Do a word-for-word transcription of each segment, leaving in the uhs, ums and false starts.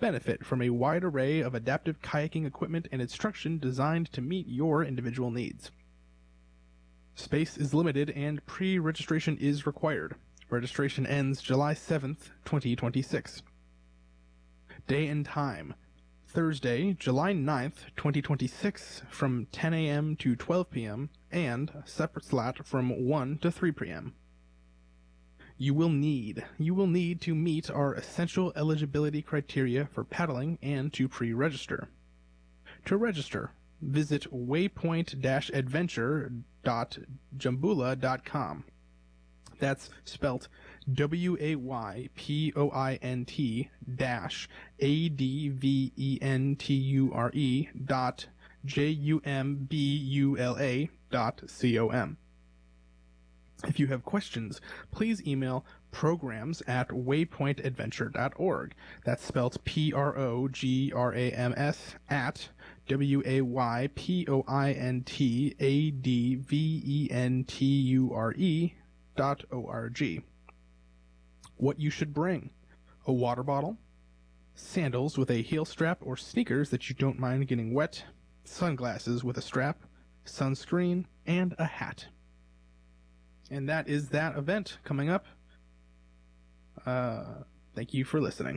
benefit from a wide array of adaptive kayaking equipment and instruction designed to meet your individual needs. Space is limited and pre-registration is required. Registration ends July seventh, twenty twenty-six. Day and time: Thursday, July ninth, twenty twenty-six, from ten a m to twelve p m and a separate slot from one to three p m You will need you will need to meet our essential eligibility criteria for paddling and to pre-register. To register, visit waypoint dash adventure dot jambula dot com. That's spelt W A Y P O I N T dash A D V E N T U R E dot J U M B U L A dot C O M. If you have questions, please email programs at waypoint adventure dot org. That's spelled P R O G R A M S at W A Y P O I N T A D V E N T U R E dot O R G. What you should bring: a water bottle, sandals with a heel strap or sneakers that you don't mind getting wet, sunglasses with a strap, sunscreen, and a hat. And that is that event coming up. Uh, thank you for listening.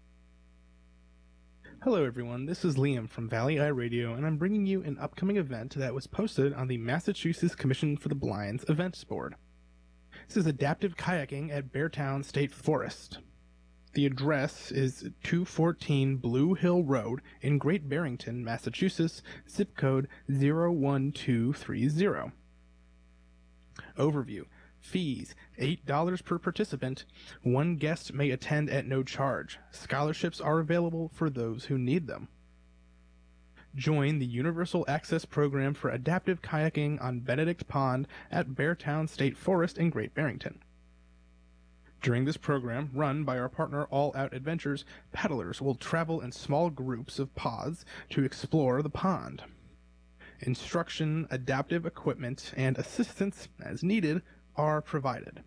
Hello everyone, this is Liam from Valley Eye Radio, and I'm bringing you an upcoming event that was posted on the Massachusetts Commission for the Blind's events board. This is adaptive kayaking at Beartown State Forest. The address is two fourteen Blue Hill Road in Great Barrington, Massachusetts, zip code zero one two three zero. Overview: fees, eight dollars per participant. One guest may attend at no charge. Scholarships are available for those who need them. Join the Universal Access Program for Adaptive Kayaking on Benedict Pond at Beartown State Forest in Great Barrington. During this program, run by our partner All Out Adventures, paddlers will travel in small groups of pods to explore the pond. Instruction, adaptive equipment, and assistance, as needed, are provided.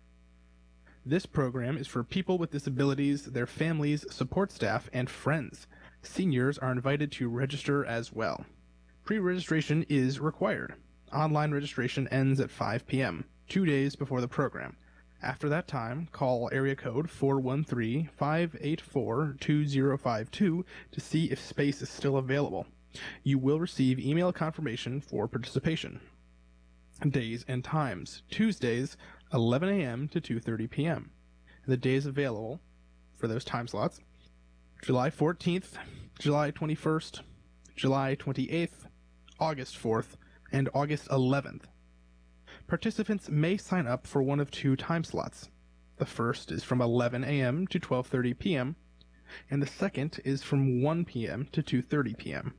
This program is for people with disabilities, their families, support staff, and friends. Seniors are invited to register as well. Pre-registration is required. Online registration ends at five p m, two days before the program. After that time, call area code four one three, five eight four, two zero five two to see if space is still available. You will receive email confirmation for participation. Days and times: Tuesdays, eleven a m to two thirty p m The days available for those time slots: July fourteenth, July twenty-first, July twenty-eighth, August fourth, and August eleventh. Participants may sign up for one of two time slots. The first is from eleven a m to twelve thirty p m, and the second is from one p m to two thirty p m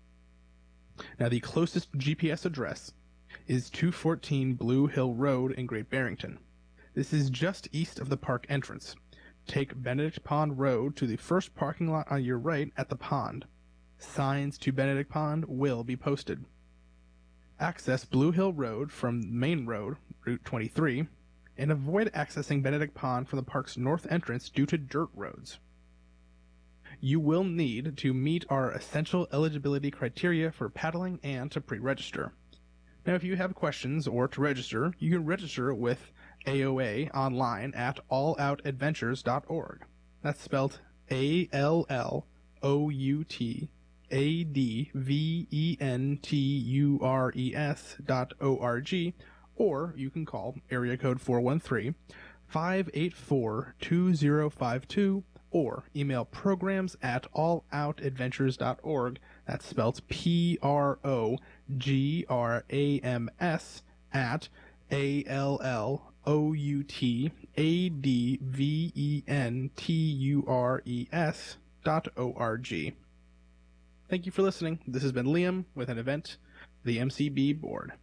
Now, the closest G P S address is two fourteen Blue Hill Road in Great Barrington. This is just east of the park entrance. Take Benedict Pond Road to the first parking lot on your right at the pond. Signs to Benedict Pond will be posted. Access Blue Hill Road from Main Road, Route twenty-three, and avoid accessing Benedict Pond from the park's north entrance due to dirt roads. You will need to meet our essential eligibility criteria for paddling and to pre-register. Now, if you have questions or to register, you can register with A O A online at all out adventures dot org. That's spelled A L L O U T A D V E N T U R E S dot O R G, or you can call area code four one three, five eight four, two zero five two, or email programs at all out adventures dot org. That's spelled P R O G R A M S at A L L O U T A D V E N T U R E S dot O R G. Thank you for listening. This has been Liam with an event, the M C B board.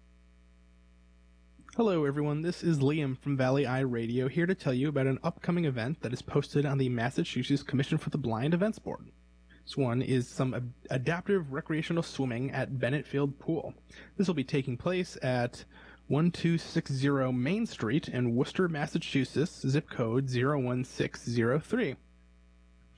Hello everyone, this is Liam from Valley Eye Radio, here to tell you about an upcoming event that is posted on the Massachusetts Commission for the Blind events board. This one is some ad- adaptive recreational swimming at Bennett Field Pool. This will be taking place at one two six zero Main Street in Worcester, Massachusetts, zip code zero one six zero three.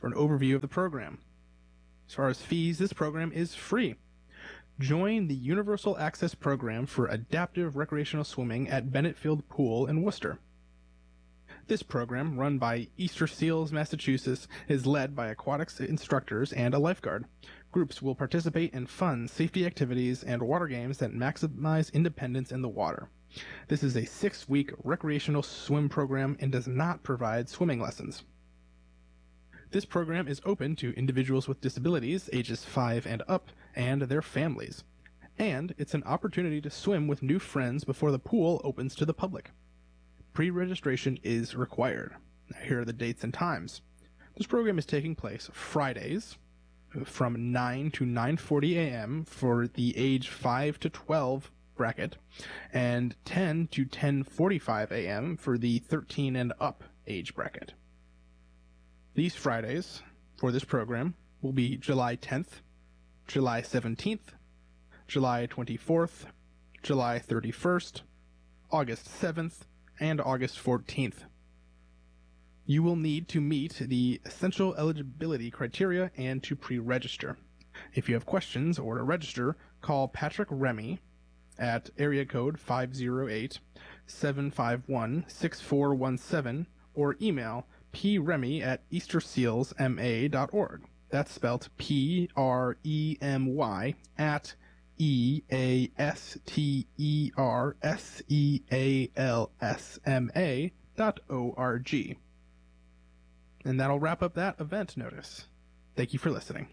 for an overview of the program. As far as fees, this program is free. Join the Universal Access Program for Adaptive Recreational Swimming at Bennett Field Pool in Worcester. This program, run by Easter Seals, Massachusetts, is led by aquatics instructors and a lifeguard. Groups will participate in fun, safety activities and water games that maximize independence in the water. This is a six-week recreational swim program and does not provide swimming lessons. This program is open to individuals with disabilities, ages five and up, and their families. And it's an opportunity to swim with new friends before the pool opens to the public. Pre-registration is required. Now, here are the dates and times. This program is taking place Fridays from nine to nine forty a.m. for the age five to twelve bracket, and ten to ten forty-five a.m. for the thirteen and up age bracket. These Fridays for this program will be July tenth, July seventeenth, July twenty-fourth, July thirty-first, August seventh, and August fourteenth. You will need to meet the essential eligibility criteria and to pre-register. If you have questions or to register, call Patrick Remy at area code five oh eight, seven five one, six four one seven or email premy at easter seals m a dot org. That's spelled P R E M Y at E A S T E R S E A L S M A dot O R G. And that'll wrap up that event notice. Thank you for listening.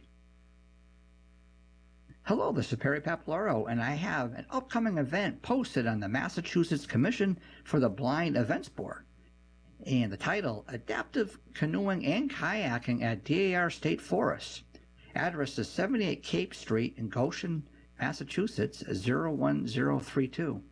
Hello, this is Perry Papalaro, and I have an upcoming event posted on the Massachusetts Commission for the Blind Events Board. And the title, Adaptive Canoeing and Kayaking at D A R State Forest. Address is seventy-eight Cape Street in Goshen, Massachusetts, zero one zero three two.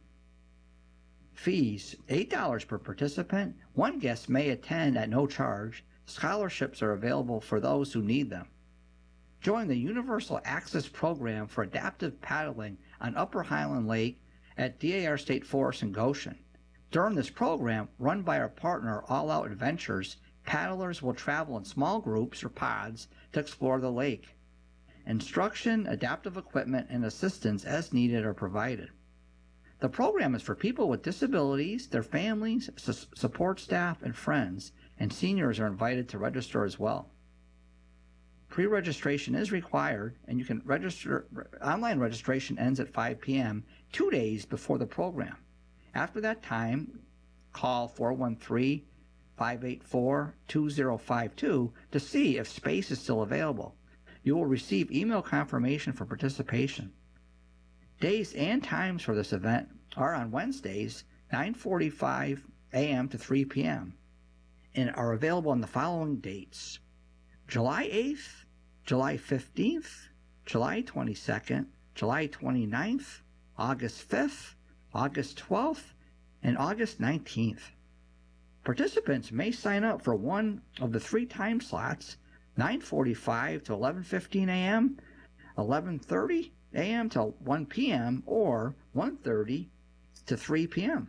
Fees, eight dollars per participant. One guest may attend at no charge. Scholarships are available for those who need them. Join the Universal Access Program for Adaptive Paddling on Upper Highland Lake at D A R State Forest in Goshen. During this program, run by our partner All Out Adventures, paddlers will travel in small groups or pods to explore the lake. Instruction, adaptive equipment, and assistance as needed are provided. The program is for people with disabilities, their families, su- support staff, and friends, and seniors are invited to register as well. Pre-registration is required, and you can register. Online registration ends at five p.m., two days before the program. After that time, call four one three, five eight four, two zero five two to see if space is still available. You will receive email confirmation for participation. Days and times for this event are on Wednesdays, nine forty-five a.m. to three p.m., and are available on the following dates: July eighth, July fifteenth, July twenty-second, July twenty-ninth, August fifth, August twelfth, and August nineteenth. Participants may sign up for one of the three time slots, nine forty-five to eleven fifteen a.m., eleven thirty a.m. to one p.m., or one thirty to three p.m.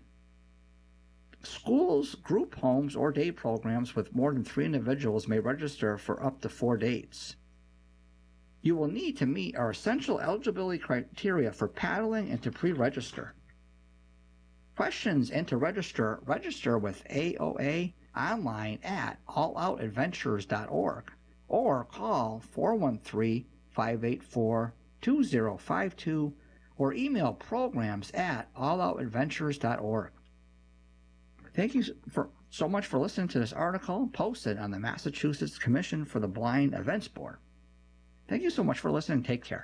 Schools, group homes, or day programs with more than three individuals may register for up to four dates. You will need to meet our essential eligibility criteria for paddling and to pre-register. Questions and to register, register with A O A online at all out adventures dot org or call four one three, five eight four, two zero five two or email programs at all out adventures dot org. Thank you for, so much for listening to this article posted on the Massachusetts Commission for the Blind Events Board. Thank you so much for listening. Take care.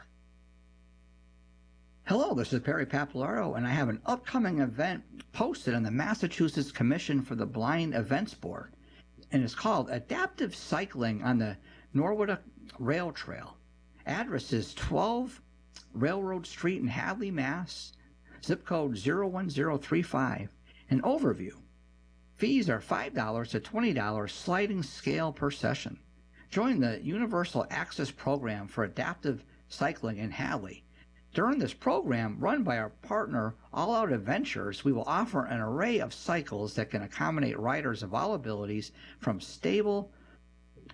Hello, this is Perry Papalaro, and I have an upcoming event posted on the Massachusetts Commission for the Blind Events Board, and it's called Adaptive Cycling on the Norwood Rail Trail. Address is twelve Railroad Street in Hadley, Mass. Zip code zero one zero three five. An overview. Fees are five dollars to twenty dollars sliding scale per session. Join the Universal Access Program for Adaptive Cycling in Hadley. During this program, run by our partner All Out Adventures, we will offer an array of cycles that can accommodate riders of all abilities, from stable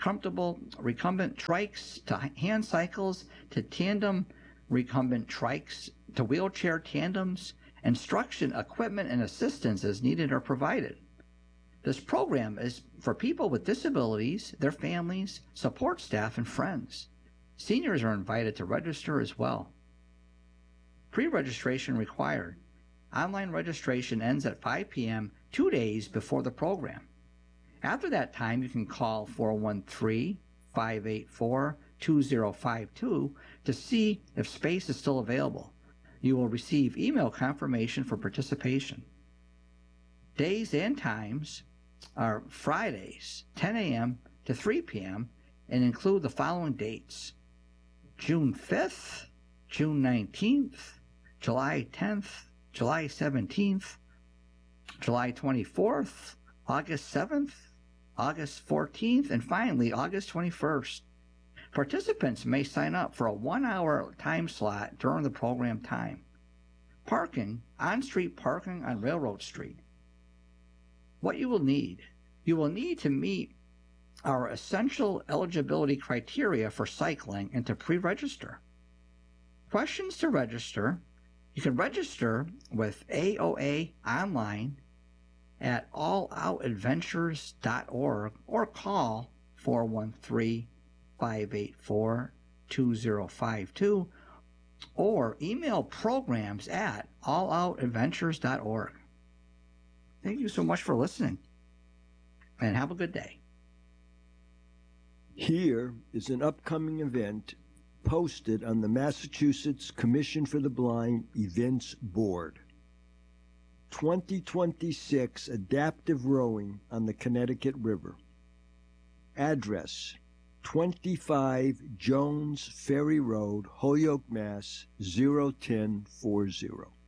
comfortable recumbent trikes to hand cycles to tandem recumbent trikes to wheelchair tandems, instruction, equipment, and assistance as needed are provided. This program is for people with disabilities, their families, support staff, and friends. Seniors are invited to register as well. Pre-registration required. Online registration ends at five p.m. two days before the program. After that time, you can call four one three, five eight four, two zero five two to see if space is still available. You will receive email confirmation for participation. Days and times are Fridays, ten a.m. to three p.m., and include the following dates: June fifth, June nineteenth, July tenth, July seventeenth, July twenty-fourth, August seventh, August fourteenth, and finally August twenty-first. Participants may sign up for a one-hour time slot during the program time. Parking, on-street parking on Railroad Street. What you will need. You will need to meet our essential eligibility criteria for cycling and to pre-register. Questions to register. You can register with A O A online at all out adventures dot org or call four one three, five eight four, two zero five two or email programs at all out adventures dot org. Thank you so much for listening, and have a good day. Here is an upcoming event posted on the Massachusetts Commission for the Blind Events Board. twenty twenty-six Adaptive Rowing on the Connecticut River. Address: twenty-five Jones Ferry Road, Holyoke, Mass. zero ten forty.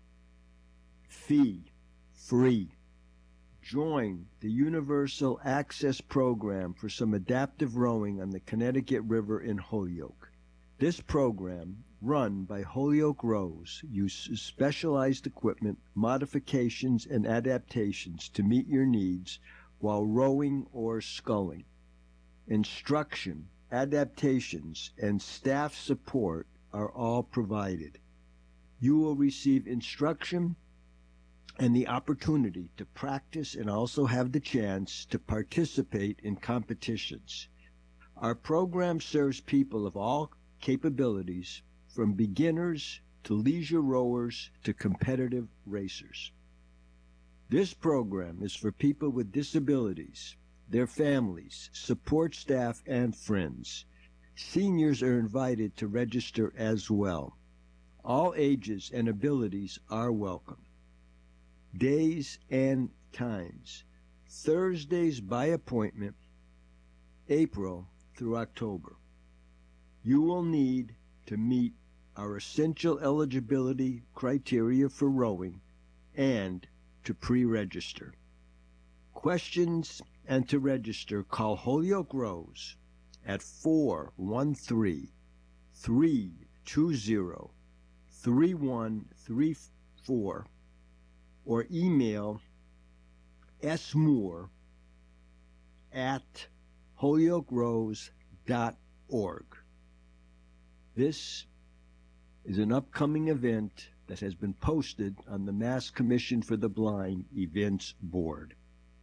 Fee: free. Join the Universal Access Program for some adaptive rowing on the Connecticut River in Holyoke. This program, run by Holyoke Rows, uses specialized equipment, modifications, and adaptations to meet your needs while rowing or sculling. Instruction, adaptations, and staff support are all provided. You will receive instruction and the opportunity to practice and also have the chance to participate in competitions. Our program serves people of all capabilities, from beginners to leisure rowers to competitive racers. This program is for people with disabilities, their families, support staff, and friends. Seniors are invited to register as well. All ages and abilities are welcome. Days and times: Thursdays by appointment, April through October. You will need to meet our essential eligibility criteria for rowing and to pre-register. Questions and to register, call Holyoke Rows at four one three, three two zero, three one three four or email smoore at holyoke rows dot org. This is an upcoming event that has been posted on the Mass Commission for the Blind Events Board.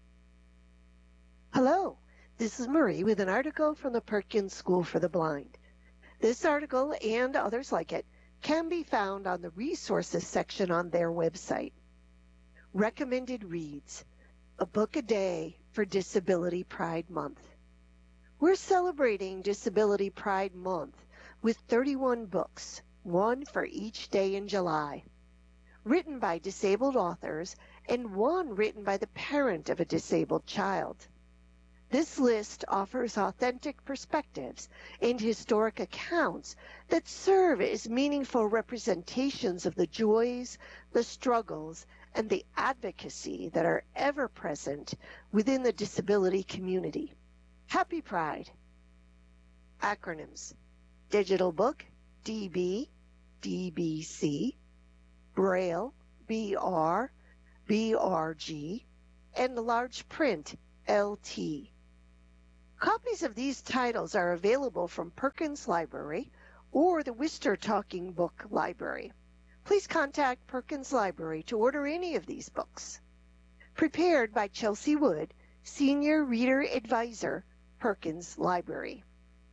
Hello, this is Marie with an article from the Perkins School for the Blind. This article and others like it can be found on the resources section on their website. Recommended reads: A Book a Day for Disability Pride Month. We're celebrating Disability Pride Month with thirty-one books, one for each day in July, written by disabled authors and one written by the parent of a disabled child. This list offers authentic perspectives and historic accounts that serve as meaningful representations of the joys, the struggles, and the advocacy that are ever present within the disability community. Happy Pride. Acronyms: Digital Book, D B, D B C, Braille, B R, B R G, and Large Print, L T. Copies of these titles are available from Perkins Library or the Worcester Talking Book Library. Please contact Perkins Library to order any of these books. Prepared by Chelsea Wood, Senior Reader Advisor, Perkins Library.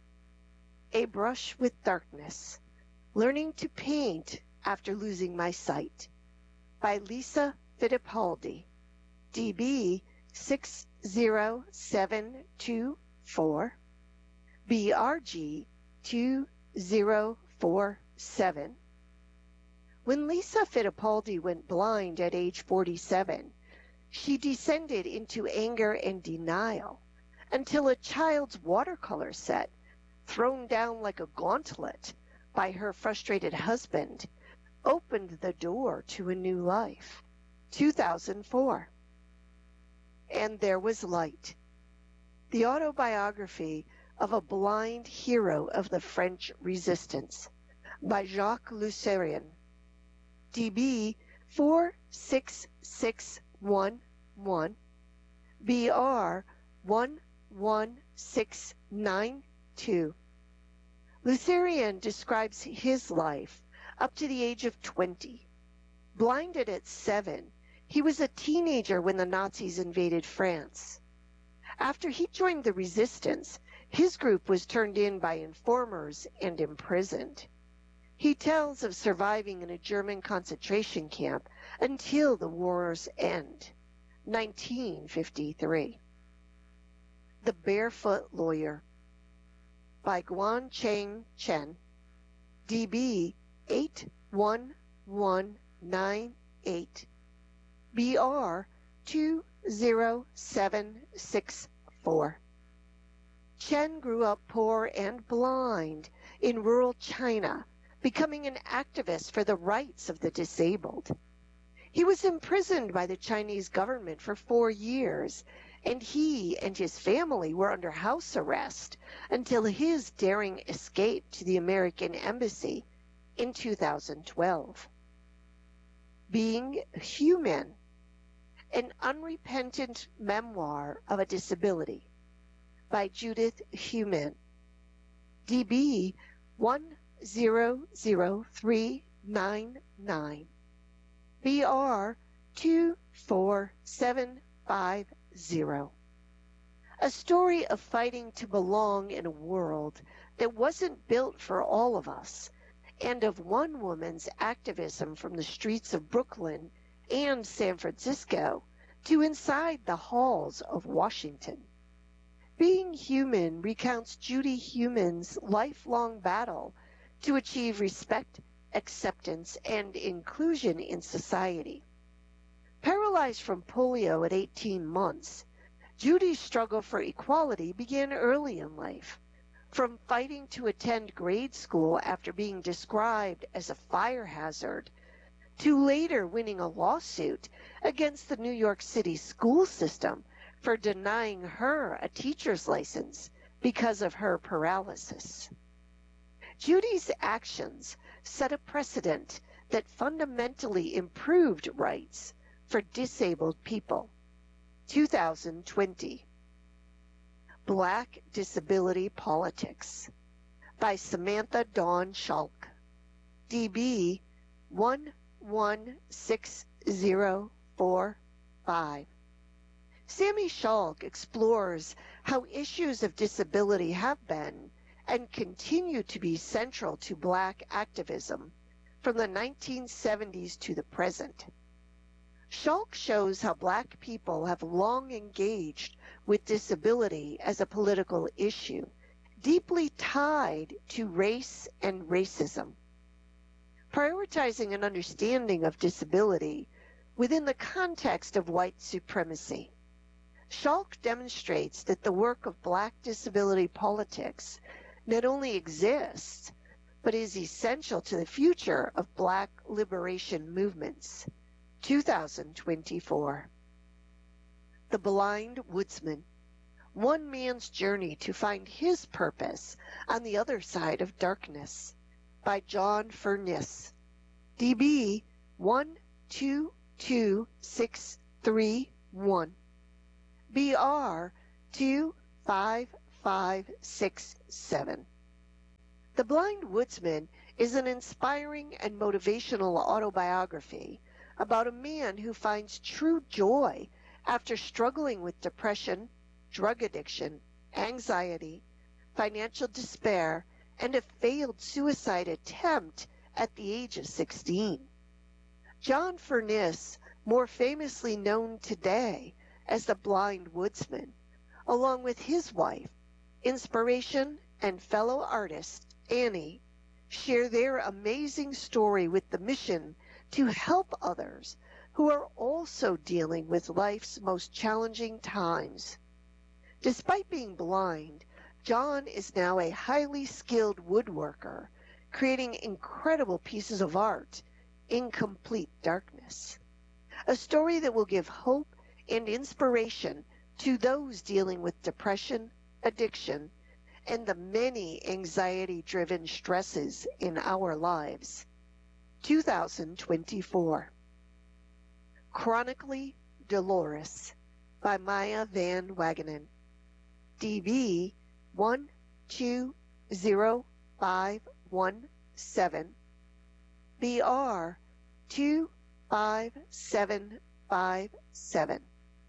A Brush with Darkness, Learning to Paint After Losing My Sight, by Lisa Fittipaldi, D B six zero seven two four, B R G two zero four seven. When Lisa Fittipaldi went blind at age forty-seven, she descended into anger and denial until a child's watercolor set, thrown down like a gauntlet by her frustrated husband, opened the door to a new life. two thousand four. And There Was Light, the autobiography of a blind hero of the French Resistance, by Jacques Lucerian, D B four six six one one, B R one one six nine two. Lucerian describes his life up to the age of twenty. Blinded at seven, he was a teenager when the Nazis invaded France. After he joined the resistance, his group was turned in by informers and imprisoned. He tells of surviving in a German concentration camp until the war's end, nineteen fifty-three. The Barefoot Lawyer, by Guan Cheng Chen, D B eight one one nine eight, B R two zero seven six four. Chen grew up poor and blind in rural China, becoming an activist for the rights of the disabled. He was imprisoned by the Chinese government for four years, and he and his family were under house arrest until his daring escape to the American Embassy in two thousand twelve. Being Human, an unrepentant memoir of a disability, by Judith Heumann, D B one zero zero three nine nine, B R two four seven five zero. A story of fighting to belong in a world that wasn't built for all of us, and of one woman's activism from the streets of Brooklyn and San Francisco to inside the halls of Washington. Being Human recounts Judy Heumann's lifelong battle to achieve respect, acceptance, and inclusion in society. Paralyzed from polio at eighteen months, Judy's struggle for equality began early in life, from fighting to attend grade school after being described as a fire hazard, to later winning a lawsuit against the New York City school system for denying her a teacher's license because of her paralysis. Judy's actions set a precedent that fundamentally improved rights for disabled people. two thousand twenty. Black Disability Politics, by Samantha Dawn Schalk, D B one one six zero four five. Sammy Schalk explores how issues of disability have been and continue to be central to Black activism from the nineteen seventies to the present. Schalk shows how Black people have long engaged with disability as a political issue, deeply tied to race and racism. Prioritizing an understanding of disability within the context of white supremacy, Schalk demonstrates that the work of Black disability politics not only exists, but is essential to the future of Black liberation movements. two thousand twenty-four. The Blind Woodsman, One Man's Journey to Find His Purpose on the Other Side of Darkness, by John Furness, D B one two two six three one, B R two five five six seven. The Blind Woodsman is an inspiring and motivational autobiography about a man who finds true joy after struggling with depression, drug addiction, anxiety, financial despair, and a failed suicide attempt at the age of sixteen. John Furness, more famously known today as the Blind Woodsman, along with his wife, inspiration and fellow artist Annie, share their amazing story with the mission to help others who are also dealing with life's most challenging times. Despite being blind, John is now a highly skilled woodworker, creating incredible pieces of art in complete darkness. A story that will give hope and inspiration to those dealing with depression, addiction, and the many anxiety-driven stresses in our lives. two thousand twenty-four. Chronically Dolores by Maya Van Wagenen. D B one two zero five one seven. B R two five seven five seven.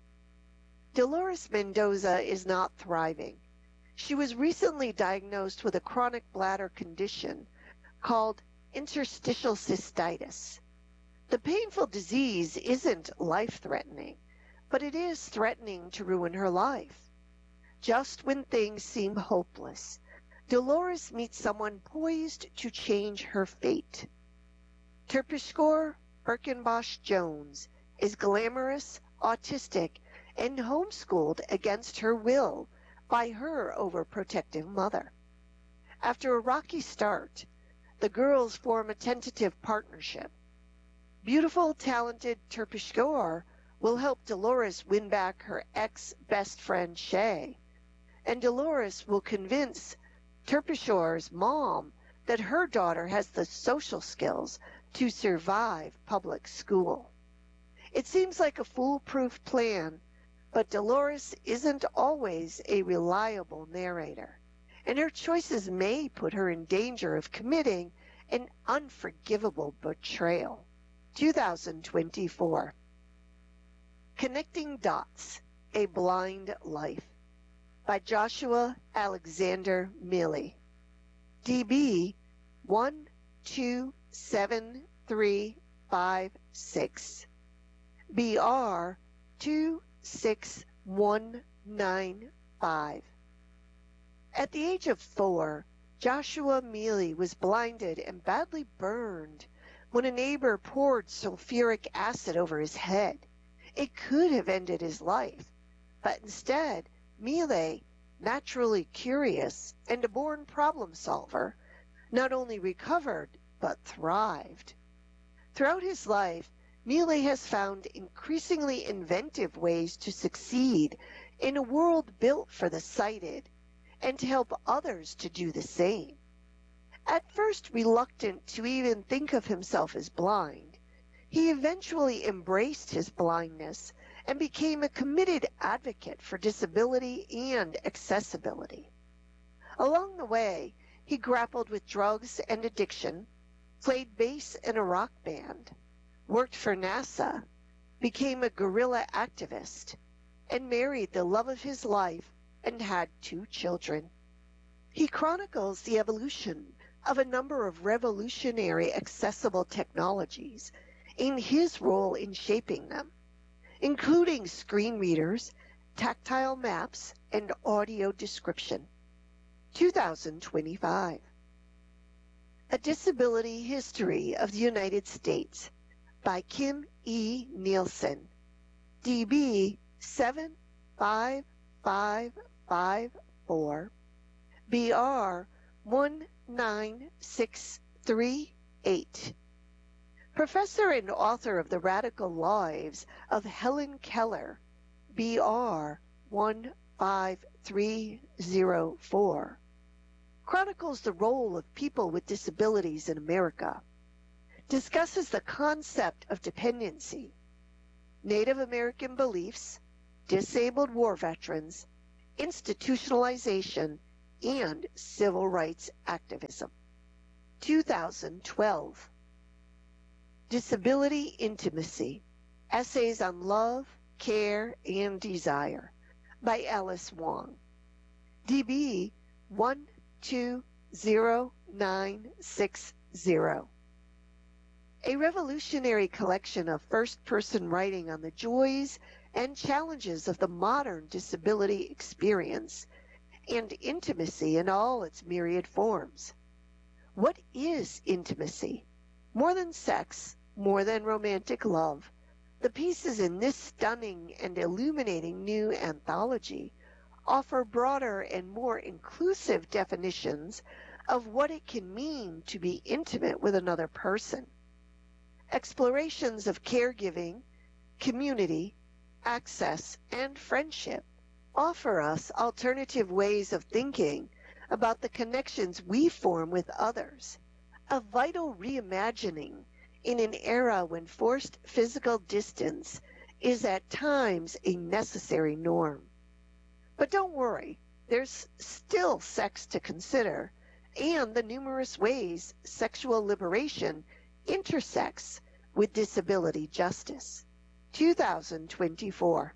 Dolores Mendoza is not thriving. She was recently diagnosed with a chronic bladder condition called interstitial cystitis. The painful disease isn't life-threatening, but it is threatening to ruin her life. Just when things seem hopeless, Dolores meets someone poised to change her fate. Terpsichore Birkenbosch Jones is glamorous, autistic, and homeschooled against her will by her overprotective mother. After a rocky start, the girls form a tentative partnership. Beautiful, talented Terpsichore will help Dolores win back her ex-best friend Shay, and Dolores will convince Terpsichore's mom that her daughter has the social skills to survive public school. It seems like a foolproof plan, but Dolores isn't always a reliable narrator, and her choices may put her in danger of committing an unforgivable betrayal. two thousand twenty-four. Connecting Dots, A Blind Life by Joshua Alexander Milley. D B one two seven three five six. B R two six one nine five. At the age of four, Joshua Mealy was blinded and badly burned when a neighbor poured sulfuric acid over his head. It could have ended his life, but instead, Mealy, naturally curious and a born problem solver, not only recovered but thrived. Throughout his life, Mealy has found increasingly inventive ways to succeed in a world built for the sighted and to help others to do the same. At first reluctant to even think of himself as blind, he eventually embraced his blindness and became a committed advocate for disability and accessibility. Along the way, he grappled with drugs and addiction, played bass in a rock band, worked for NASA, became a guerrilla activist, and married the love of his life and had two children. He chronicles the evolution of a number of revolutionary accessible technologies and his role in shaping them, including screen readers, tactile maps, and audio description. two thousand twenty-five. A Disability History of the United States by Kim E. Nielsen. D B seven five five five four. B R one nine six three eight. Professor and author of The Radical Lives of Helen Keller, B R one five three zero four, chronicles the role of people with disabilities in America, discusses the concept of dependency, Native American beliefs, disabled war veterans, institutionalization, and civil rights activism. two thousand twelve. Disability Intimacy, Essays on Love, Care, and Desire by Alice Wong. D B one two zero nine six zero. A revolutionary collection of first-person writing on the joys and challenges of the modern disability experience and intimacy in all its myriad forms. What is intimacy? More than sex, more than romantic love, the pieces in this stunning and illuminating new anthology offer broader and more inclusive definitions of what it can mean to be intimate with another person. Explorations of caregiving, community, access, and friendship offer us alternative ways of thinking about the connections we form with others, a vital reimagining in an era when forced physical distance is at times a necessary norm. But don't worry, there's still sex to consider, and the numerous ways sexual liberation intersects with disability justice. two thousand twenty-four.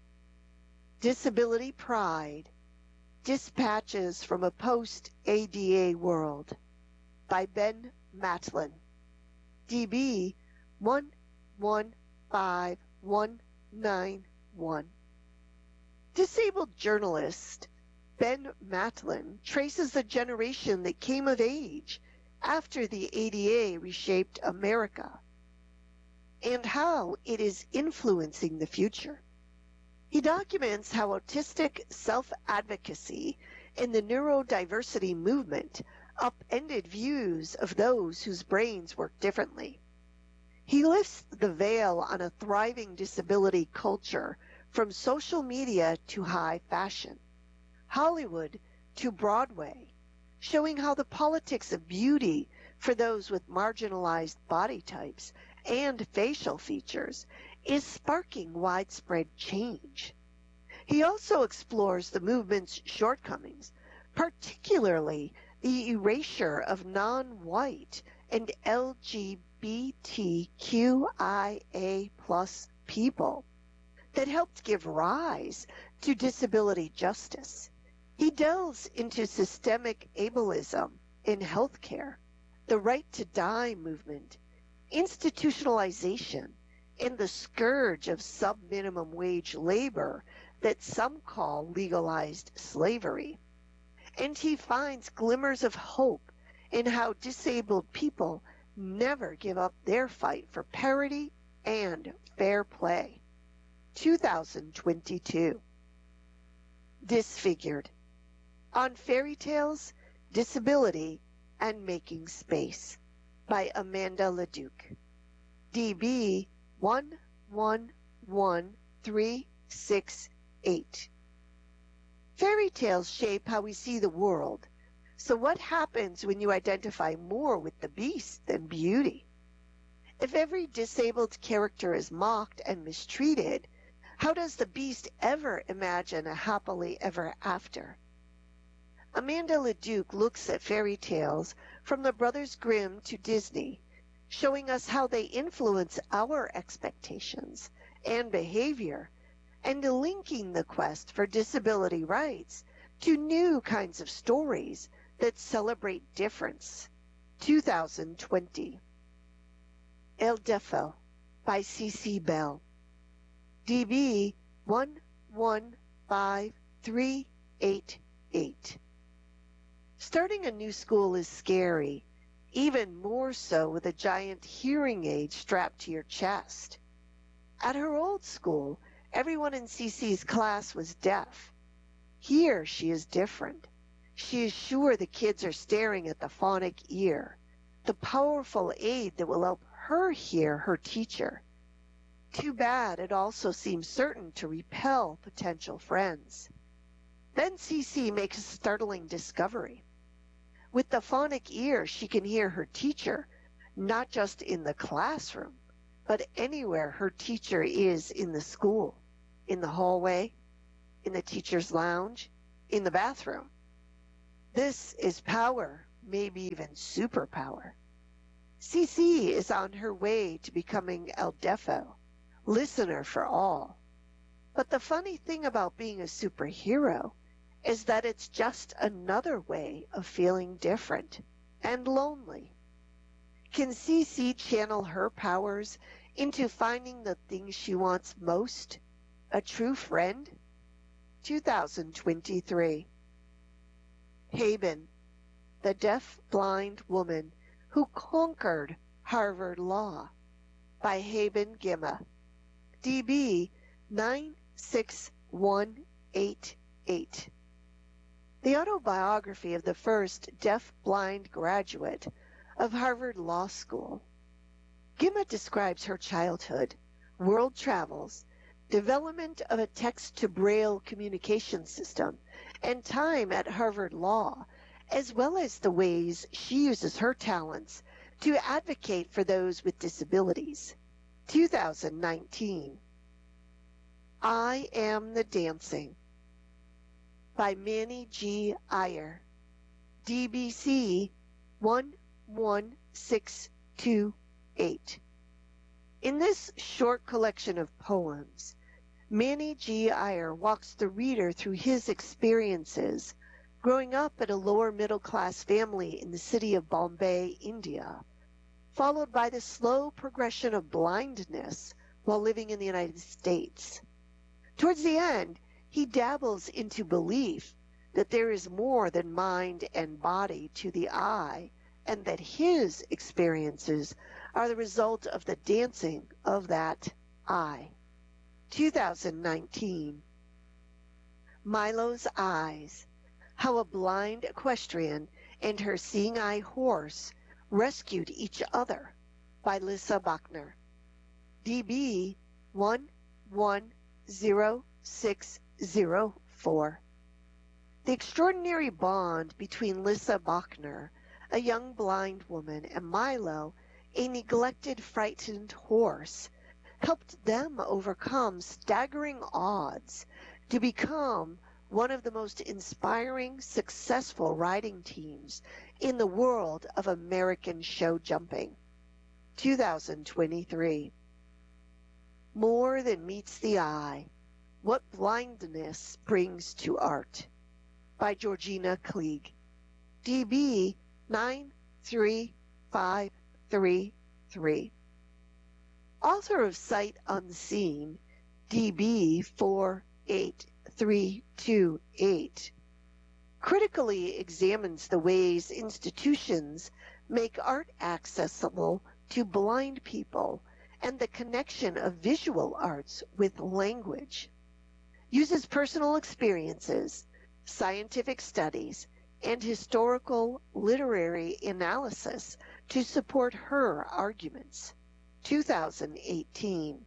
Disability Pride, Dispatches from a Post-A D A World by Ben Matlin. D B one one five one nine one. Disabled journalist Ben Matlin traces the generation that came of age after the A D A reshaped America and how it is influencing the future. He documents how autistic self-advocacy and the neurodiversity movement upended views of those whose brains work differently. He lifts the veil on a thriving disability culture from social media to high fashion, Hollywood to Broadway, showing how the politics of beauty for those with marginalized body types and facial features is sparking widespread change. He also explores the movement's shortcomings, particularly the erasure of non-white and L G B T Q I A plus people that helped give rise to disability justice. He delves into systemic ableism in healthcare, the right to die movement, institutionalization, and the scourge of sub-minimum wage labor that some call legalized slavery. And he finds glimmers of hope in how disabled people never give up their fight for parity and fair play. two thousand twenty-two. Disfigured. On Fairy Tales, Disability, and Making Space by Amanda Leduc. D B one one one three six eight. Fairy tales shape how we see the world. So what happens when you identify more with the beast than beauty? If every disabled character is mocked and mistreated, how does the beast ever imagine a happily ever after? Amanda Leduc looks at fairy tales from the Brothers Grimm to Disney, showing us how they influence our expectations and behavior, and linking the quest for disability rights to new kinds of stories that celebrate difference. two thousand twenty. El Defo by C C Bell. D B one one five three eight eight. Starting a new school is scary, even more so with a giant hearing aid strapped to your chest. At her old school, everyone in C C's class was deaf. Here she is different. She is sure the kids are staring at the phonic ear, the powerful aid that will help her hear her teacher. Too bad it also seems certain to repel potential friends. Then C C makes a startling discovery. With the phonic ear, she can hear her teacher, not just in the classroom, but anywhere her teacher is in the school, in the hallway, in the teacher's lounge, in the bathroom. This is power, maybe even superpower. Cece is on her way to becoming El Defo, listener for all. But the funny thing about being a superhero is that it's just another way of feeling different and lonely. Can Cece channel her powers into finding the thing she wants most? A true friend? two thousand twenty-three. Haben, the deaf-blind woman who conquered Harvard Law, by Haben Gimma, D B nine six one eight eight. The autobiography of the first deaf-blind graduate of Harvard Law School. Gimma describes her childhood, world travels, development of a text-to-braille communication system, and time at Harvard Law, as well as the ways she uses her talents to advocate for those with disabilities. two thousand nineteen. I Am the Dancing, by Manny G. Iyer, D B C one one six two eight. In this short collection of poems, Manny G. Iyer walks the reader through his experiences growing up in a lower middle class family in the city of Bombay, India, followed by the slow progression of blindness while living in the United States. Towards the end, he dabbles into belief that there is more than mind and body to the eye, and that his experiences are the result of the dancing of that eye. two thousand nineteen. Milo's Eyes, How a Blind Equestrian and Her Seeing Eye Horse Rescued Each Other, by Lissa Bachner, D B one one zero six zero four. The extraordinary bond between Lissa Bachner, a young blind woman, and Milo, a neglected, frightened horse, helped them overcome staggering odds to become one of the most inspiring, successful riding teams in the world of American show jumping. two thousand twenty-three. More Than Meets the Eye, What Blindness Brings to Art, by Georgina Klieg, D B nine three five three three. Author of Sight Unseen, D B four eight three two eight, critically examines the ways institutions make art accessible to blind people and the connection of visual arts with language. Uses personal experiences, scientific studies, and historical literary analysis to support her arguments. two thousand eighteen.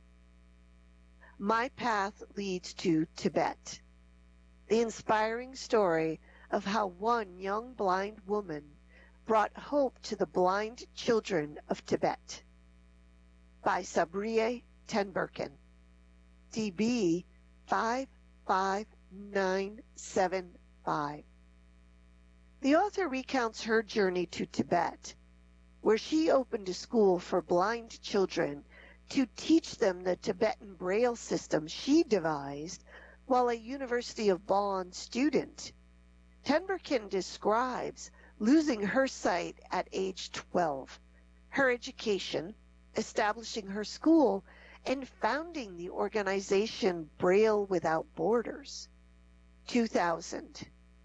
My Path Leads to Tibet, the inspiring story of how one young blind woman brought hope to the blind children of Tibet, by Sabriye Tenberken, D B five five nine seven five. The author recounts her journey to Tibet, where she opened a school for blind children to teach them the Tibetan Braille system she devised while a University of Bonn student. Tenberken describes losing her sight at age twelve, her education, establishing her school, and founding the organization Braille Without Borders. two thousand.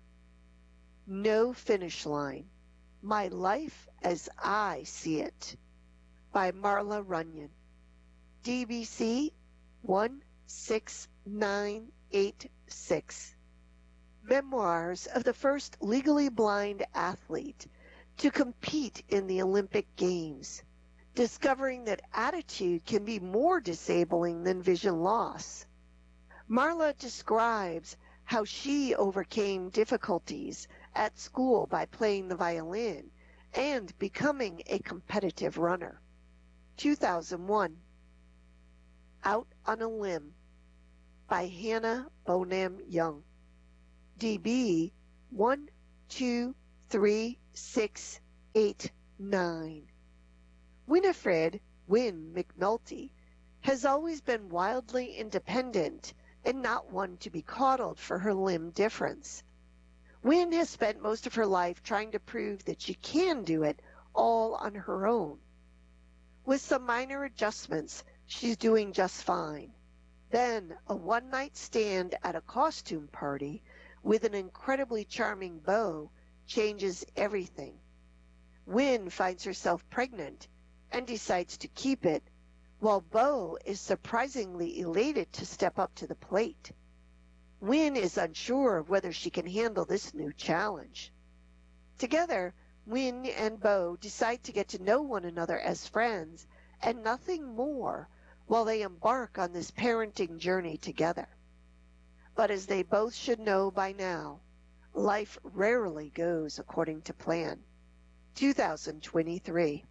No Finish Line, My Life as I See It, by Marla Runyon, D B C one six nine eight six. Memoirs of the first legally blind athlete to compete in the Olympic Games, discovering that attitude can be more disabling than vision loss. Marla describes how she overcame difficulties at school by playing the violin and becoming a competitive runner. two thousand one. Out on a Limb, by Hannah Bonham Young, D B one two three six eight nine. Winifred Wynne McNulty has always been wildly independent and not one to be coddled for her limb difference. Wynne has spent most of her life trying to prove that she can do it all on her own. With some minor adjustments, she's doing just fine. Then a one-night stand at a costume party with an incredibly charming Beau changes everything. Wynne finds herself pregnant and decides to keep it, while Beau is surprisingly elated to step up to the plate. Wynne is unsure of whether she can handle this new challenge. Together, Wynne and Beau decide to get to know one another as friends and nothing more while they embark on this parenting journey together. But as they both should know by now, life rarely goes according to plan. two thousand twenty-three.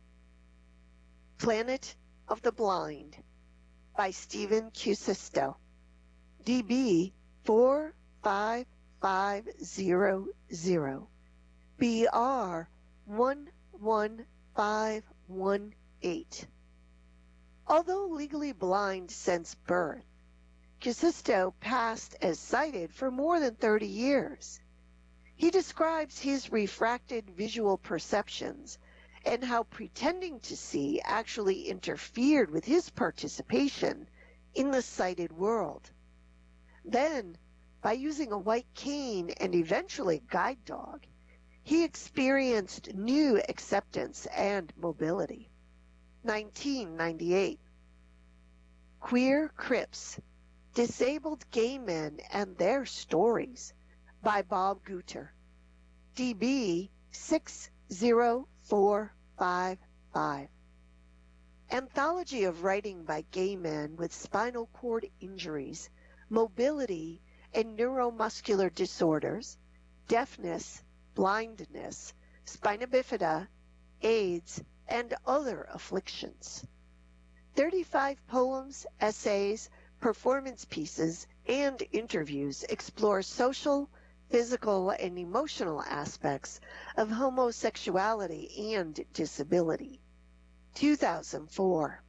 Planet of the Blind by Stephen Cusisto. D B four five five zero zero. B R one one five one eight. Although legally blind since birth, Cusisto passed as sighted for more than thirty years. He describes his refracted visual perceptions and how pretending to see actually interfered with his participation in the sighted world. Then, by using a white cane and eventually guide dog, he experienced new acceptance and mobility. nineteen ninety-eight. Queer Crips, Disabled Gay Men and Their Stories by Bob Guter. D B six zero four five five. Anthology of writing by gay men with spinal cord injuries, mobility and neuromuscular disorders, deafness, blindness, spina bifida, AIDS, and other afflictions. thirty-five poems, essays, performance pieces, and interviews explore social, physical, and emotional aspects of homosexuality and disability. two thousand four.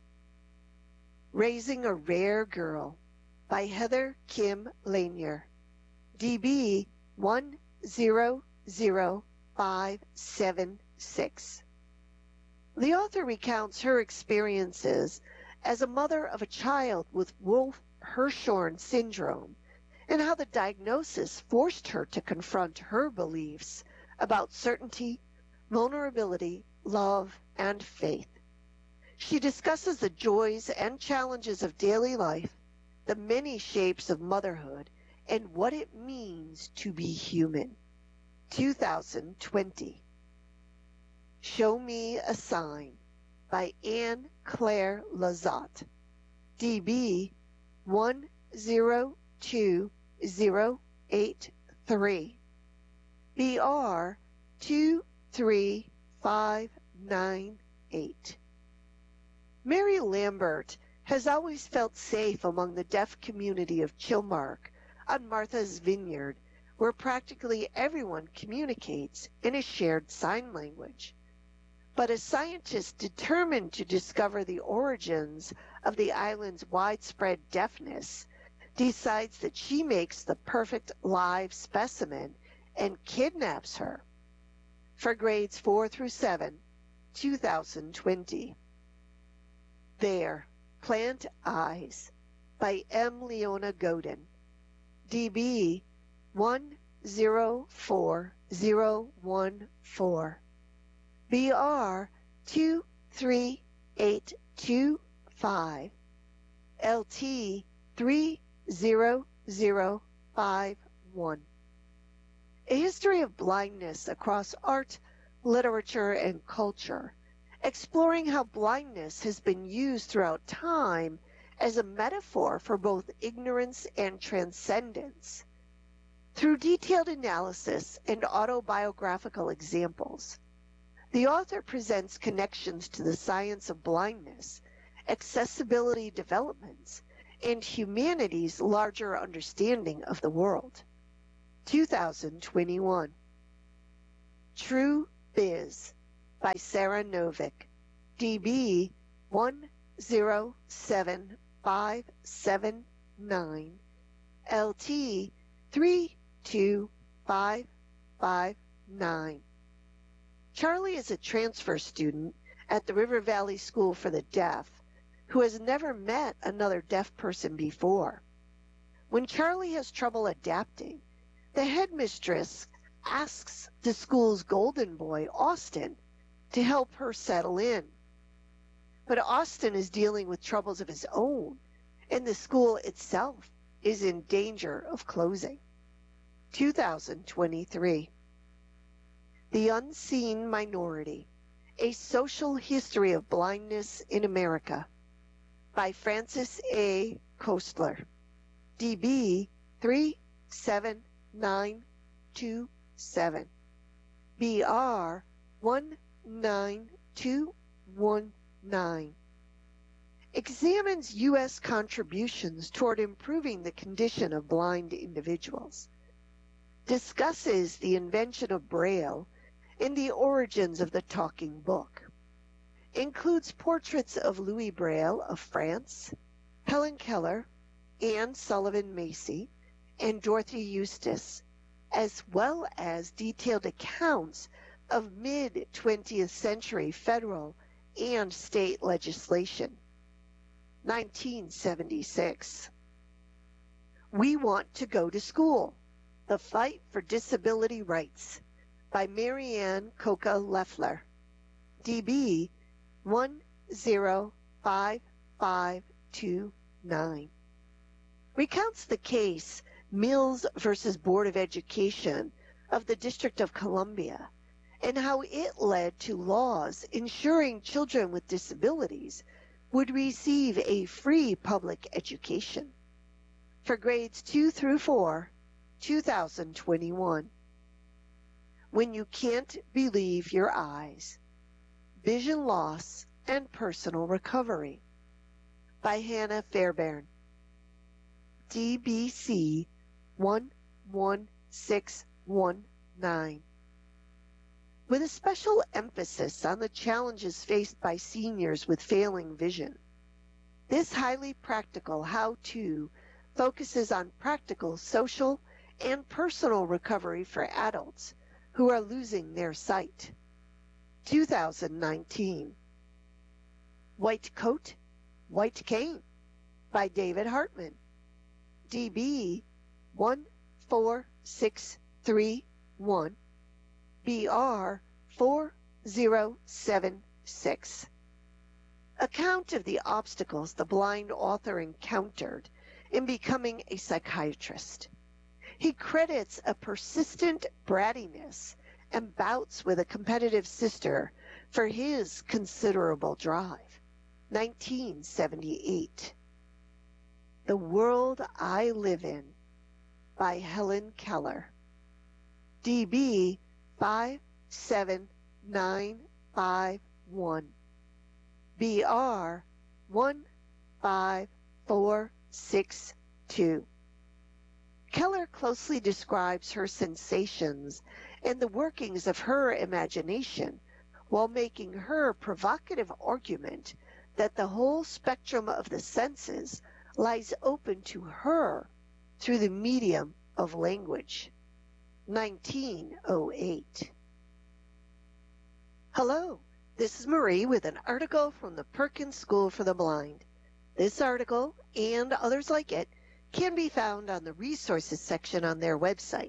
Raising a Rare Girl by Heather Kim Lanier. D B one zero zero five seven six. The author recounts her experiences as a mother of a child with Wolff-Hirschhorn syndrome and how the diagnosis forced her to confront her beliefs about certainty, vulnerability, love, and faith. She discusses the joys and challenges of daily life, the many shapes of motherhood, and what it means to be human. two thousand twenty. Show Me a Sign by Anne Claire Lazat. D B one zero two zero eight three. B R two three five nine eight. Mary Lambert has always felt safe among the deaf community of Chilmark on Martha's Vineyard, where practically everyone communicates in a shared sign language. But a scientist determined to discover the origins of the island's widespread deafness decides that she makes the perfect live specimen and kidnaps her. For grades four through seven, two thousand twenty. There, Plant Eyes by M. Leona Godin. D B one zero four zero one four. B R two three eight two five. L T three zero zero five one. A history of blindness across art, literature, and culture, exploring how blindness has been used throughout time as a metaphor for both ignorance and transcendence. Through detailed analysis and autobiographical examples, the author presents connections to the science of blindness, accessibility developments, and humanity's larger understanding of the world. two thousand twenty-one. True Biz by Sarah Novick, D B one zero seven five seven nine, L T three two five five nine. Charlie is a transfer student at the River Valley School for the Deaf who has never met another deaf person before. When Charlie has trouble adapting, the headmistress asks the school's golden boy, Austin, to help her settle in. But Austin is dealing with troubles of his own, and the school itself is in danger of closing. two thousand twenty-three. The Unseen Minority, A Social History of Blindness in America by Francis A. Kostler, D B three seven nine two seven, B R one nine two one nine. Examines U S contributions toward improving the condition of blind individuals. Discusses the invention of Braille and the origins of the talking book. Includes portraits of Louis Braille of France, Helen Keller, Anne Sullivan Macy, and Dorothy Eustace, as well as detailed accounts of mid-twentieth century federal and state legislation. nineteen seventy-six. We Want to Go to School, The Fight for Disability Rights by Marianne Coca Leffler, D B one zero five five two nine. Recounts the case Mills versus Board of Education of the District of Columbia and how it led to laws ensuring children with disabilities would receive a free public education. For grades two through four, two thousand twenty-one. When You Can't Believe Your Eyes, Vision Loss and Personal Recovery by Hannah Fairbairn, D B C one one six one nine. With a special emphasis on the challenges faced by seniors with failing vision, this highly practical how-to focuses on practical social and personal recovery for adults who are losing their sight. two thousand nineteen. White Coat, White Cane by David Hartman, D B one four six three one, B R four zero seven six. Account of the obstacles the blind author encountered in becoming a psychiatrist. He credits a persistent brattiness and bouts with a competitive sister for his considerable drive. nineteen seventy-eight. The World I Live In by Helen Keller, D B five seven nine five one, B R one five four six two. Keller closely describes her sensations and the workings of her imagination while making her provocative argument that the whole spectrum of the senses lies open to her through the medium of language. nineteen oh eight. Hello, this is Marie with an article from the Perkins School for the Blind. This article, and others like it, can be found on the resources section on their website.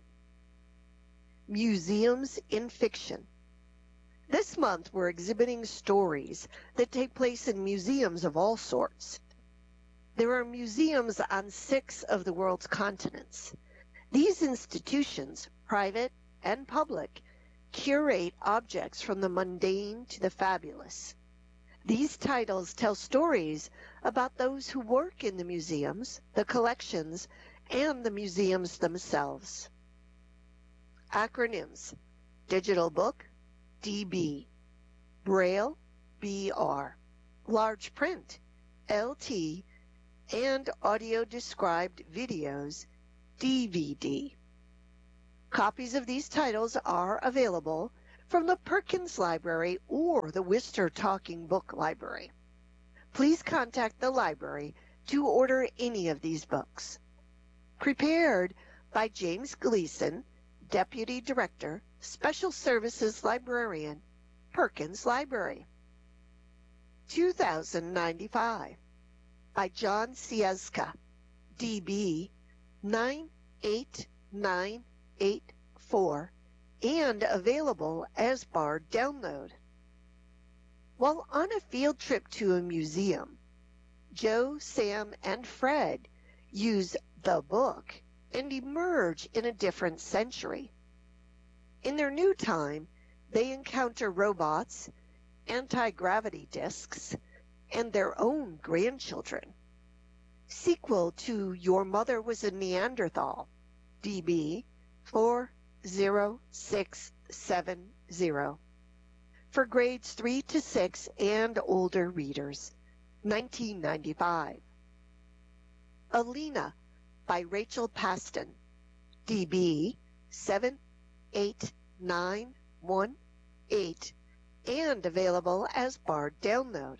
Museums in Fiction. This month we're exhibiting stories that take place in museums of all sorts. There are museums on six of the world's continents. These institutions, private and public, curate objects from the mundane to the fabulous. These titles tell stories about those who work in the museums, the collections, and the museums themselves. Acronyms: Digital Book, D B, Braille, B R, Large Print, L T, and Audio Described Videos, D V D. Copies of these titles are available from the Perkins Library or the Worcester Talking Book Library. Please contact the library to order any of these books. Prepared by James Gleason, Deputy Director, Special Services Librarian, Perkins Library. two thousand ninety-five by John Sieska, D B nine eight nine eight four, and available as barred download. While on a field trip to a museum, Joe, Sam, and Fred use the book and emerge in a different century. In their new time, they encounter robots, anti-gravity discs, and their own grandchildren. Sequel to Your Mother Was a Neanderthal, D B four zero six seven zero. For grades three to six and older readers, nineteen ninety-five. Alina by Rachel Paston, D B seven eight nine one eight, and available as barred download.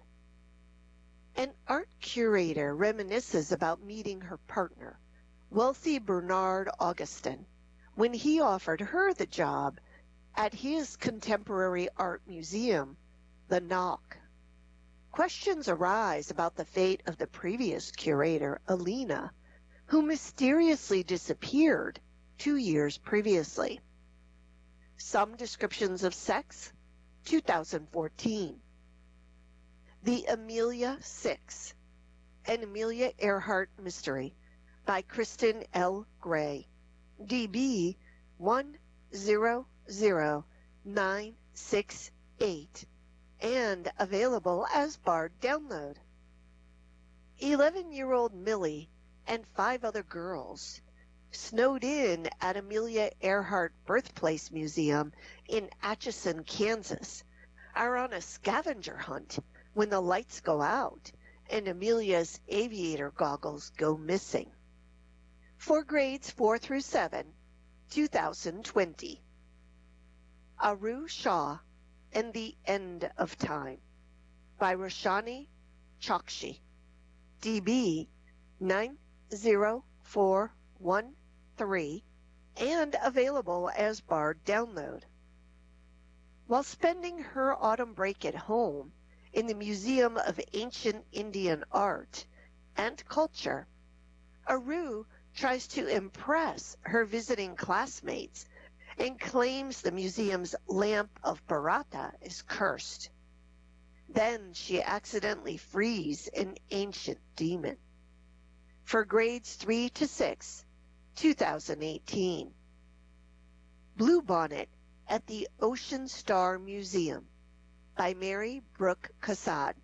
An art curator reminisces about meeting her partner, wealthy Bernard Augustin, when he offered her the job at his contemporary art museum, The Knock. Questions arise about the fate of the previous curator, Alina, who mysteriously disappeared two years previously. Some descriptions of sex, two thousand fourteen. The Amelia Six, an Amelia Earhart mystery by Kristen L. Gray, D B one zero zero nine six eight, and available as barred download. eleven-year-old Millie and five other girls, snowed in at Amelia Earhart Birthplace Museum in Atchison, Kansas, are on a scavenger hunt when the lights go out and Amelia's aviator goggles go missing. For grades four through seven, two thousand twenty. Aru Shah and the End of Time by Roshani Chokshi, D B nine zero four one three, and available as barred download. While spending her autumn break at home in the Museum of Ancient Indian Art and Culture, Aru tries to impress her visiting classmates and claims the museum's lamp of Bharata is cursed. Then she accidentally frees an ancient demon. For grades three to six, two thousand eighteen. Bluebonnet at the Ocean Star Museum by Mary Brooke Cassad,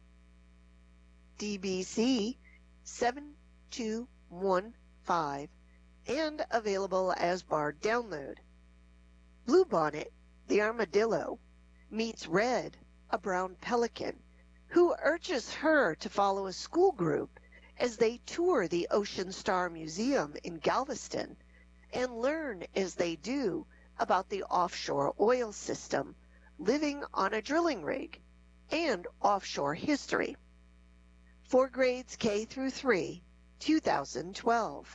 D B C seven two one five, and available as barred download. Bluebonnet, the armadillo, meets Red, a brown pelican, who urges her to follow a school group as they tour the Ocean Star Museum in Galveston and learn as they do about the offshore oil system, living on a drilling rig, and offshore history. For grades K through three, two thousand twelve.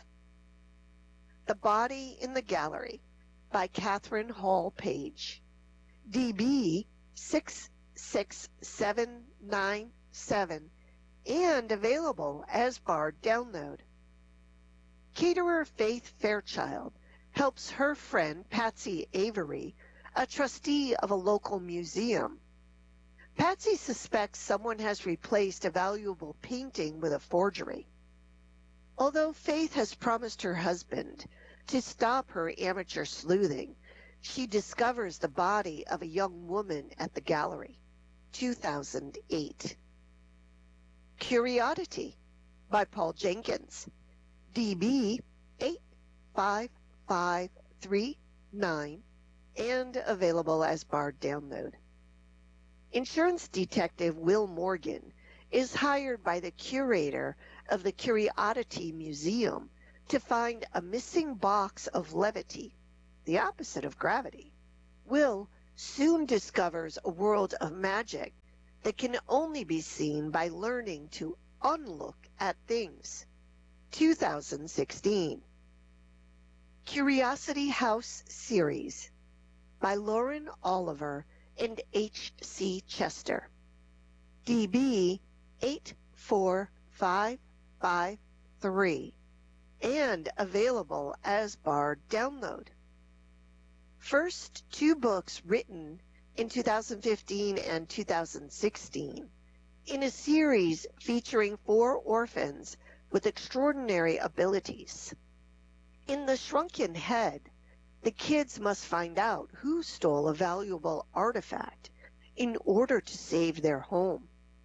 The Body in the Gallery by Catherine Hall Page, D B six six seven nine seven, and available as barred download. Caterer Faith Fairchild helps her friend Patsy Avery, a trustee of a local museum. Patsy suspects someone has replaced a valuable painting with a forgery. Although Faith has promised her husband to stop her amateur sleuthing, she discovers the body of a young woman at the gallery. two thousand eight. Curiosity by Paul Jenkins, D B eight five five three nine, and available as barred download. Insurance detective Will Morgan is hired by the curator of the Curiosity Museum to find a missing box of levity the opposite of gravity. Will soon discovers a world of magic that can only be seen by learning to unlook at things. two thousand sixteen. Curiosity House Series by Lauren Oliver and H C Chester. D B eight four five five three and available as Bard download. First two books written in two thousand fifteen and two thousand sixteen in a series featuring four orphans with extraordinary abilities. In The Shrunken Head, the kids must find out who stole a valuable artifact in order to save their home.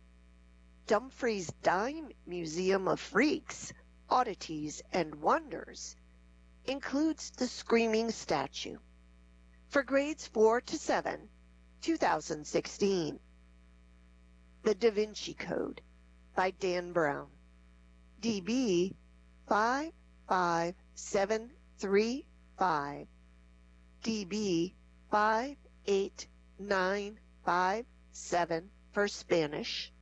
Dumfries Dime Museum of Freaks, Oddities, and Wonders includes the Screaming Statue. For grades four to seven, two thousand sixteen. The Da Vinci Code by Dan Brown. D B five five seven three five, D B five eight nine five seven for Spanish,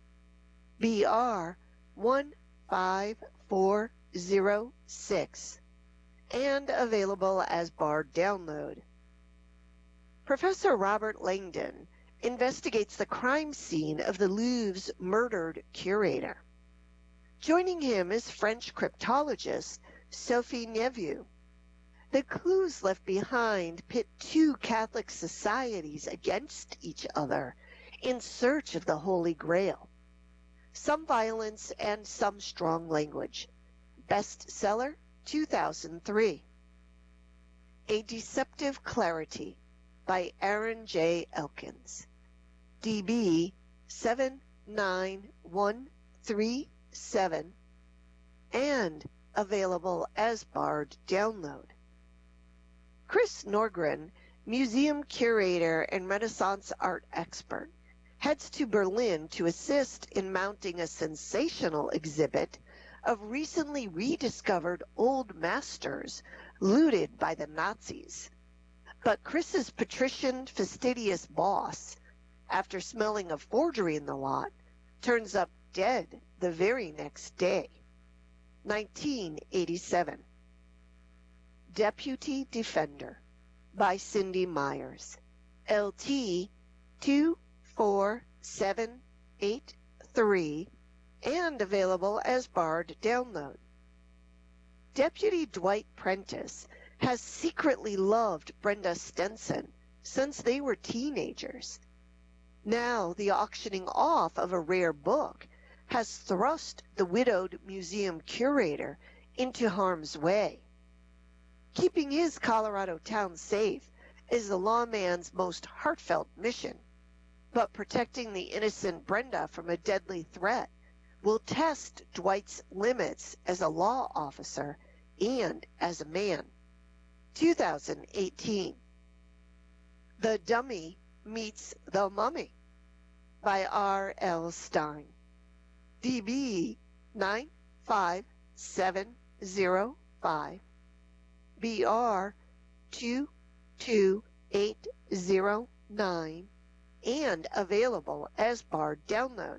B R one five four zero six, and available as Bard download. Professor Robert Langdon investigates the crime scene of the Louvre's murdered curator. Joining him is French cryptologist Sophie Neveu. The clues left behind pit two Catholic societies against each other in search of the Holy Grail. Some violence and some strong language. Bestseller, two thousand three. A Deceptive Clarity by Aaron J. Elkins. D B seven nine one three seven and available as Bard download. Chris Norgren, museum curator and Renaissance art expert, heads to Berlin to assist in mounting a sensational exhibit of recently rediscovered old masters looted by the Nazis. But Chris's patrician, fastidious boss, after smelling a forgery in the lot, turns up dead the very next day. nineteen eighty-seven. Deputy Defender by Cindy Myers. L T two four seven eight three and available as Bard download. Deputy Dwight Prentice has secretly loved Brenda Stenson since they were teenagers. Now the auctioning off of a rare book has thrust the widowed museum curator into harm's way. Keeping his Colorado town safe is the lawman's most heartfelt mission, but protecting the innocent Brenda from a deadly threat will test Dwight's limits as a law officer and as a man. two thousand eighteen. The Dummy Meets the Mummy by R L Stein. D B nine five seven zero five, B R two two eight zero nine, and available as Bard download.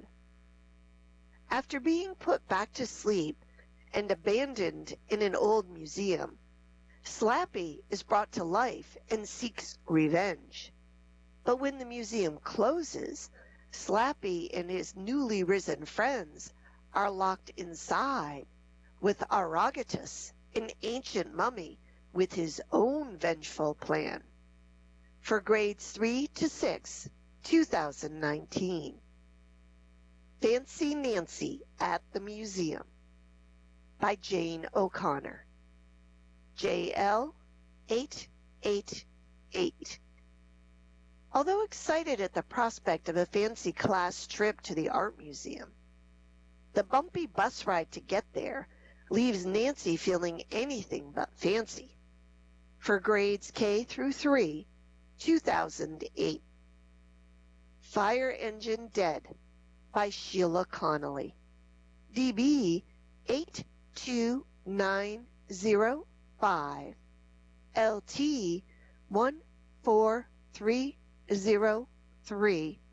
After being put back to sleep and abandoned in an old museum, Slappy is brought to life and seeks revenge. But when the museum closes, Slappy and his newly risen friends are locked inside with Arogatus, an ancient mummy with his own vengeful plan. For grades three to six, two thousand nineteen. Fancy Nancy at the Museum by Jane O'Connor. J L eight eight eight. Although excited at the prospect of a fancy class trip to the art museum, the bumpy bus ride to get there leaves Nancy feeling anything but fancy. For grades K through three, two thousand eight. Fire Engine Dead by Sheila Connolly. D B eight two nine zero five L T one four three zero three